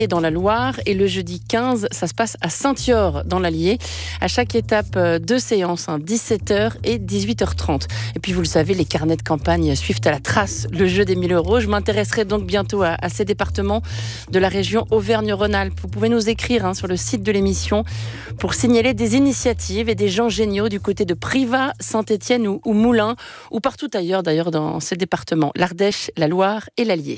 dans la Loire et le jeudi 15, ça se passe à Saint-Yor dans l'Allier. À chaque étape, 2 séances, 17h et 18h30. Et puis vous le savez, les carnets de campagne suivent à la trace le jeu des 1000 €. Je m'intéresserai donc bientôt à ces départements de la région Auvergne-Rhône-Alpes. Vous pouvez nous écrire sur le site de l'émission pour signaler des initiatives et des gens géniaux du côté de Privas, Saint-Étienne ou Moulins ou partout ailleurs d'ailleurs dans ces départements, l'Ardèche, la Loire et l'Allier.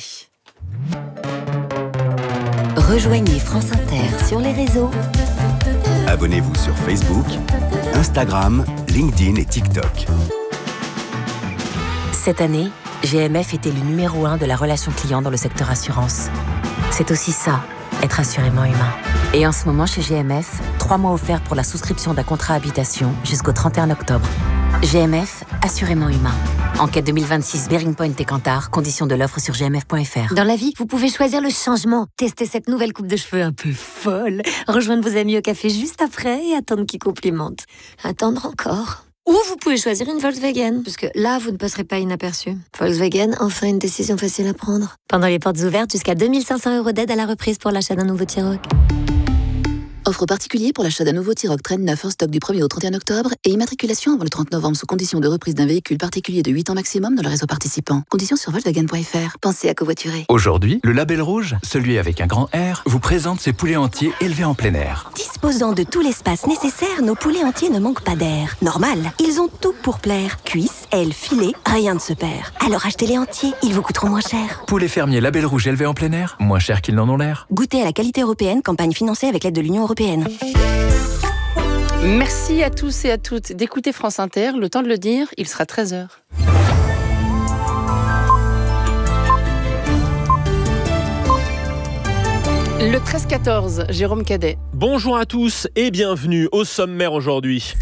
Rejoignez France Inter sur les réseaux. Abonnez-vous sur Facebook, Instagram, LinkedIn et TikTok. Cette année, GMF était le numéro 1 de la relation client dans le secteur assurance. C'est aussi ça, être assurément humain. Et en ce moment, chez GMF, 3 mois offerts pour la souscription d'un contrat habitation jusqu'au 31 octobre. GMF, assurément humain. Enquête 2026, Bearing Point et Kantar. Conditions de l'offre sur gmf.fr. Dans la vie, vous pouvez choisir le changement. Tester cette nouvelle coupe de cheveux un peu folle. Rejoindre vos amis au café juste après et attendre qu'ils complimentent. Attendre encore. Ou vous pouvez choisir une Volkswagen, parce que là, vous ne passerez pas inaperçu. Volkswagen, enfin une décision facile à prendre. Pendant les portes ouvertes, jusqu'à 2 500 € d'aide à la reprise pour l'achat d'un nouveau T-Roc. Offre particulier pour l'achat d'un nouveau T-Roc Traîne 9 en stock du 1er au 31 octobre et immatriculation avant le 30 novembre sous condition de reprise d'un véhicule particulier de 8 ans maximum dans le réseau participant. Conditions sur Volkswagen.fr. Pensez à covoiturer. Aujourd'hui, le Label Rouge, celui avec un grand R, vous présente ses poulets entiers élevés en plein air. Disposant de tout l'espace nécessaire, nos poulets entiers ne manquent pas d'air. Normal, ils ont tout pour plaire. Cuisses, ailes, filets, rien ne se perd. Alors achetez-les entiers, ils vous coûteront moins cher. Poulets fermiers Label Rouge élevés en plein air, moins cher qu'ils n'en ont l'air. Goûtez à la qualité européenne, campagne financée avec l'aide de l'Union européenne. Merci à tous et à toutes d'écouter France Inter. Le temps de le dire, il sera 13h. Le 13-14, Jérôme Cadet. Bonjour à tous et bienvenue au sommaire aujourd'hui.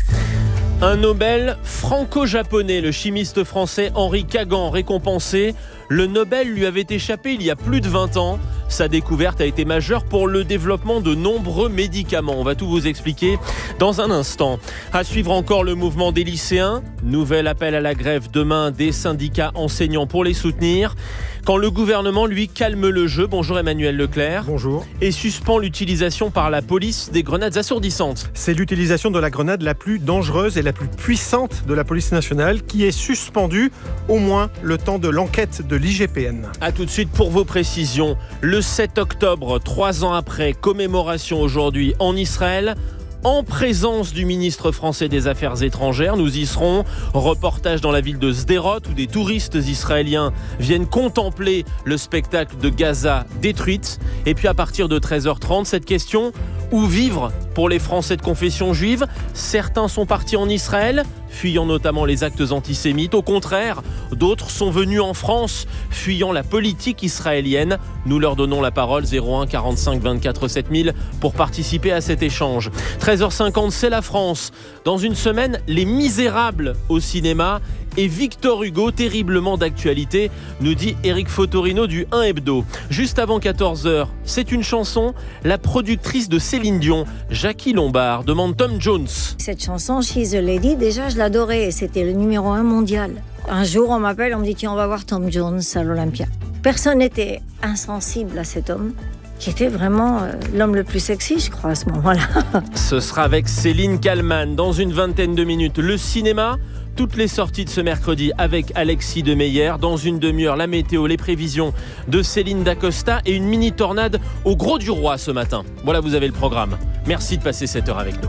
Un Nobel franco-japonais, le chimiste français Henri Kagan, récompensé. Le Nobel lui avait échappé il y a plus de 20 ans. Sa découverte a été majeure pour le développement de nombreux médicaments. On va tout vous expliquer dans un instant. À suivre encore le mouvement des lycéens. Nouvel appel à la grève demain des syndicats enseignants pour les soutenir. Quand le gouvernement, lui, calme le jeu. Bonjour Emmanuel Leclerc. Bonjour. Et suspend l'utilisation par la police des grenades assourdissantes. C'est l'utilisation de la grenade la plus dangereuse et la plus puissante de la police nationale qui est suspendue au moins le temps de l'enquête de l'IGPN. A tout de suite pour vos précisions. Le 7 octobre, 3 ans après, commémoration aujourd'hui en Israël. En présence du ministre français des Affaires étrangères, nous y serons. Reportage dans la ville de Sderot où des touristes israéliens viennent contempler le spectacle de Gaza détruite. Et puis à partir de 13h30, cette question, où vivre pour les Français de confession juive? Certains sont partis en Israël, fuyant notamment les actes antisémites. Au contraire, d'autres sont venus en France, fuyant la politique israélienne. Nous leur donnons la parole, 01 45 24 7000, pour participer à cet échange. 13h50, c'est la France. Dans une semaine, Les Misérables au cinéma et Victor Hugo, terriblement d'actualité, nous dit Éric Fotorino du 1 Hebdo. Juste avant 14h, c'est une chanson. La productrice de Céline Dion, Jackie Lombard, demande Tom Jones. Cette chanson, She's a Lady, déjà je l'adorais, c'était le numéro 1 mondial. Un jour, on m'appelle, on me dit tiens, on va voir Tom Jones à l'Olympia. Personne n'était insensible à cet homme, qui était vraiment l'homme le plus sexy, je crois, à ce moment-là. Ce sera avec Céline Kallmann dans une vingtaine de minutes. Le cinéma, toutes les sorties de ce mercredi avec Alexis Demeyer. Dans une demi-heure, la météo, les prévisions de Céline Dacosta et une mini-tornade au Gros du Roi ce matin. Voilà, vous avez le programme. Merci de passer cette heure avec nous.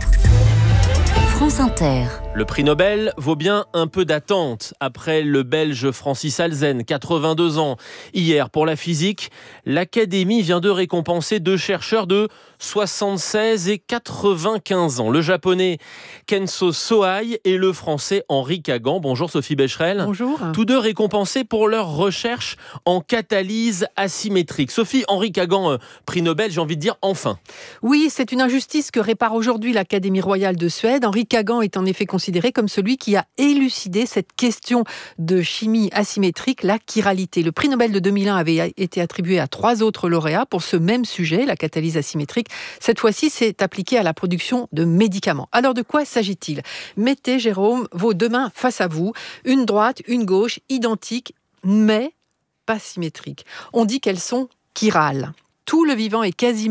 France Inter. Le prix Nobel vaut bien un peu d'attente. Après le Belge Francis Halzen, 82 ans, hier pour la physique, l'Académie vient de récompenser 2 chercheurs de 76 et 95 ans. Le Japonais Kenzo Sohei et le Français Henri Kagan. Bonjour Sophie Becherel. Bonjour. Tous 2 récompensés pour leur recherche en catalyse asymétrique. Sophie, Henri Kagan, prix Nobel, j'ai envie de dire enfin. Oui, c'est une injustice que répare aujourd'hui l'Académie royale de Suède. Henri Kagan est en effet considéré comme celui qui a élucidé cette question de chimie asymétrique, la chiralité. Le prix Nobel de 2001 avait été attribué à 3 autres lauréats pour ce même sujet, la catalyse asymétrique. Cette fois-ci, c'est appliqué à la production de médicaments. Alors, de quoi s'agit-il ? Mettez, Jérôme, vos 2 mains face à vous, une droite, une gauche, identiques, mais pas symétriques. On dit qu'elles sont chirales. tout le vivant est quasiment